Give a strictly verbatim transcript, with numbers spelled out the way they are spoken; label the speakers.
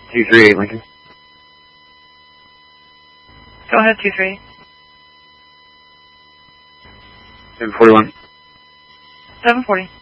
Speaker 1: two three eight Lincoln.
Speaker 2: Go ahead, two three.
Speaker 1: seven forty-one.
Speaker 2: seven forty.